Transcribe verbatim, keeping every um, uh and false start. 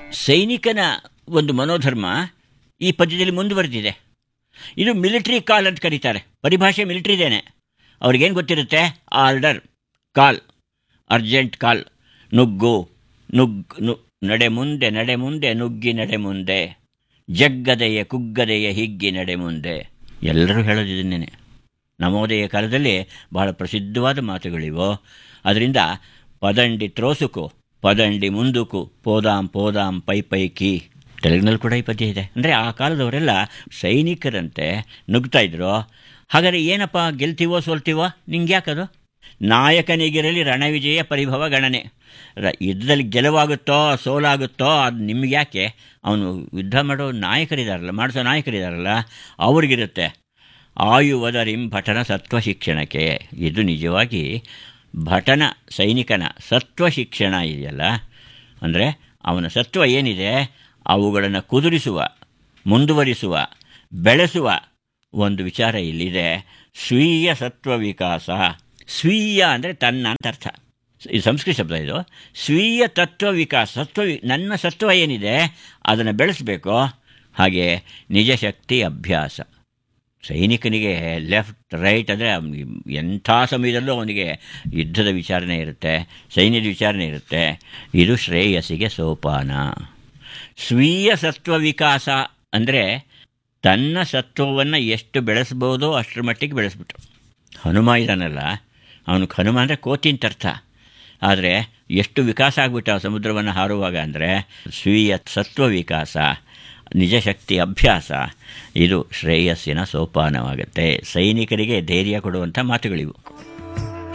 ಸೈನಿಕನ ಒಂದು ಮನೋಧರ್ಮ ಈ ಪದ್ಯದಲ್ಲಿ ಮುಂದುವರೆದಿದೆ. ಇದು ಮಿಲಿಟ್ರಿ ಕಾಲ್ ಅಂತ ಕರೀತಾರೆ. ಪರಿಭಾಷೆ ಮಿಲಿಟ್ರಿದೇನೆ. ಅವ್ರಿಗೇನು ಗೊತ್ತಿರುತ್ತೆ? ಆರ್ಡರ್, ಕಾಲ್, ಅರ್ಜೆಂಟ್ ಕಾಲ್, ನುಗ್ಗು, ನುಗ್ ನು ನಡೆ ಮುಂದೆ, ನಡೆ ಮುಂದೆ, ನುಗ್ಗಿ ನಡೆ ಮುಂದೆ, ಜಗ್ಗದೆಯ ಕುಗ್ಗದೆಯ ಹಿಗ್ಗಿ ನಡೆ ಮುಂದೆ. ಎಲ್ಲರೂ ಹೇಳೋದಿದ್ದೇನೆ. ನವೋದಯ ಕಾಲದಲ್ಲಿ ಬಹಳ ಪ್ರಸಿದ್ಧವಾದ ಮಾತುಗಳಿವು. ಅದರಿಂದ ಪದಂಡಿ ತ್ರೋಸುಕು, ಪದಂಡಿ ಮುಂದುಕು, ಪೋದಾಂ ಪೋದಾಂ ಪೈ ಪೈಕಿ. ತೆಲುಗಿನಲ್ಲಿ ಕೂಡ ಈ ಪದ್ಯ ಇದೆ. ಅಂದರೆ ಆ ಕಾಲದವರೆಲ್ಲ ಸೈನಿಕರಂತೆ ನುಗ್ತಾ ಇದ್ರು. ಹಾಗಾದರೆ ಏನಪ್ಪ, ಗೆಲ್ತೀವೋ ಸೋಲ್ತೀವೋ ನಿಂಗೆ ಯಾಕದು? ನಾಯಕನಿಗಿರಲಿ ರಣವಿಜಯ ಪರಿಭವ ಗಣನೆ. ರ ಯುದ್ಧದಲ್ಲಿ ಗೆಲುವಾಗುತ್ತೋ ಸೋಲಾಗುತ್ತೋ ಅದು ನಿಮ್ಗೆ ಯಾಕೆ? ಅವನು ಯುದ್ಧ ಮಾಡೋ ನಾಯಕರಿದಾರಲ್ಲ, ಮಾಡಿಸೋ ನಾಯಕರಿದಾರಲ್ಲ, ಅವ್ರಿಗಿರುತ್ತೆ. ಆಯುವದರಿಂ ಭಟನ ಸತ್ವ ಶಿಕ್ಷಣಕ್ಕೆ. ಇದು ನಿಜವಾಗಿ ಭಟನ ಸೈನಿಕನ ಸತ್ವ ಶಿಕ್ಷಣ ಇದೆಯಲ್ಲ, ಅಂದರೆ ಅವನ ಸತ್ವ ಏನಿದೆ ಅವುಗಳನ್ನು ಕುದುರಿಸುವ, ಮುಂದುವರಿಸುವ, ಬೆಳೆಸುವ ಒಂದು ವಿಚಾರ ಇಲ್ಲಿದೆ. ಸ್ವೀಯ ಸತ್ವ ವಿಕಾಸ. ಸ್ವೀಯ ಅಂದರೆ ತನ್ನ ಅಂತ ಅರ್ಥ. ಇದು ಸಂಸ್ಕೃತ ಶಬ್ದ. ಇದು ಸ್ವೀಯ ತತ್ವ ವಿಕಾಸ. ಸತ್ವ, ನನ್ನ ಸತ್ವ ಏನಿದೆ ಅದನ್ನು ಬೆಳೆಸಬೇಕು. ಹಾಗೆ ನಿಜ ಶಕ್ತಿ ಅಭ್ಯಾಸ. ಸೈನಿಕನಿಗೆ ಲೆಫ್ಟ್ ರೈಟ್ ಅಂದರೆ ಎಂಥ ಸಮಯದಲ್ಲೂ ಅವನಿಗೆ ಯುದ್ಧದ ವಿಚಾರಣೆ ಇರುತ್ತೆ, ಸೈನ್ಯದ ವಿಚಾರಣೆ ಇರುತ್ತೆ. ಇದು ಶ್ರೇಯಸ್ಸಿಗೆ ಸೋಪಾನ. ಸ್ವೀಯ ಸತ್ವ ವಿಕಾಸ ಅಂದರೆ ತನ್ನ ಸತ್ವವನ್ನು ಎಷ್ಟು ಬೆಳೆಸ್ಬೋದೋ ಅಷ್ಟರ ಮಟ್ಟಿಗೆ ಬೆಳೆಸ್ಬಿಟ್ರು. ಹನುಮ ಇದ್ದಾನಲ್ಲ, ಅವನಿಗೆ ಹನುಮ ಅಂದರೆ ಕೋತಿ ಅಂತ ಅರ್ಥ. ಆದರೆ ಎಷ್ಟು ವಿಕಾಸ ಆಗಿಬಿಟ್ಟ ಸಮುದ್ರವನ್ನು ಹಾರುವಾಗ ಅಂದರೆ ಸ್ವೀಯ ಸತ್ವ ವಿಕಾಸ, ನಿಜ ಶಕ್ತಿ ಅಭ್ಯಾಸ. ಇದು ಶ್ರೇಯಸ್ಸಿನ ಸೋಪಾನವಾಗುತ್ತೆ. ಸೈನಿಕರಿಗೆ ಧೈರ್ಯ ಕೊಡುವಂಥ ಮಾತುಗಳಿವು.